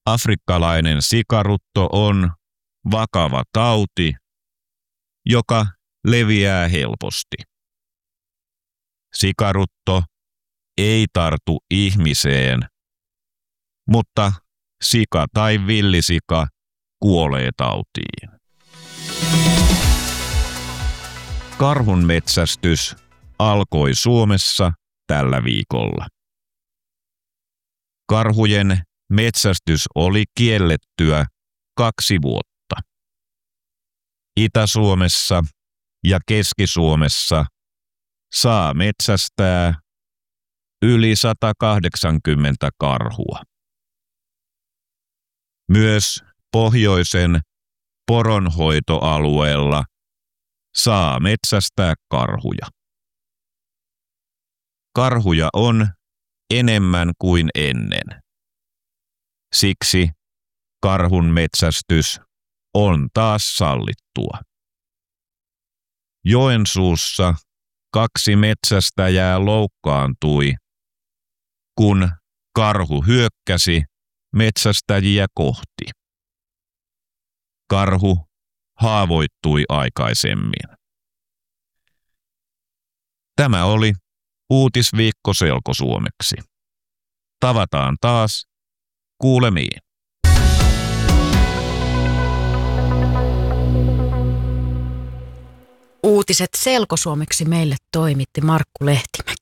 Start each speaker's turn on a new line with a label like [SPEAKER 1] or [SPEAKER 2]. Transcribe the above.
[SPEAKER 1] Afrikkalainen sikarutto on vakava tauti, joka leviää helposti. Sikarutto ei tartu ihmiseen, mutta sika tai villisika kuolee tautiin. Karhun metsästys alkoi Suomessa tällä viikolla. Karhujen metsästys oli kiellettyä 2 vuotta. Itä-Suomessa ja Keski-Suomessa saa metsästää yli 180 karhua. Myös pohjoisen poronhoitoalueella saa metsästää karhuja. Karhuja on enemmän kuin ennen. Siksi karhun metsästys on taas sallittua. Joensuussa 2 metsästäjää loukkaantui, kun karhu hyökkäsi metsästäjiä kohti. Karhu haavoittui aikaisemmin. Tämä oli Uutisviikko selkosuomeksi. Tavataan taas kuulemiin.
[SPEAKER 2] Uutiset selkosuomeksi meille toimitti Markku Lehtimäki.